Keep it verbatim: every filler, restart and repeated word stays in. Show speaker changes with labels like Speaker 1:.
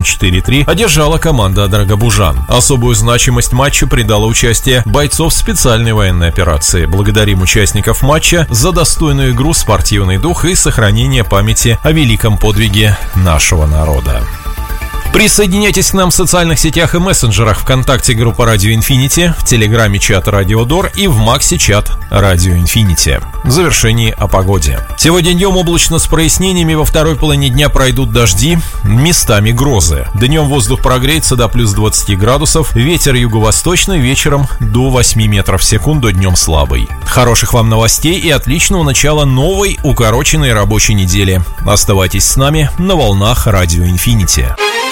Speaker 1: четыре три одержала команда Драгобужан. Особую значимость матчу придало участие бойцов специальной военной операции. Благодарим участников матча за достойную игру, спортивный дух и сохранение памяти о великом подвиге нашего народа. Присоединяйтесь к нам в социальных сетях и мессенджерах: ВКонтакте группа Радио Инфинити, в Телеграме чат Радио Дор и в Максе чат Радио Инфинити. В завершении о погоде. Сегодня днем облачно с прояснениями, во второй половине дня пройдут дожди, местами грозы. Днем воздух прогреется до плюс двадцати градусов, ветер юго-восточный, вечером до восьми метров в секунду, днем слабый. Хороших вам новостей и отличного начала новой укороченной рабочей недели. Оставайтесь с нами на волнах Радио Инфинити.